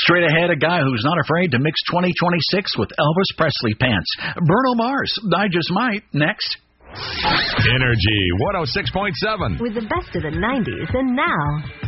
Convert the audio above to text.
Straight ahead, a guy who's not afraid to mix 2026 with Elvis Presley pants. Bruno Mars, I Just Might, next. Energy 106.7. With the best of the 90s and now.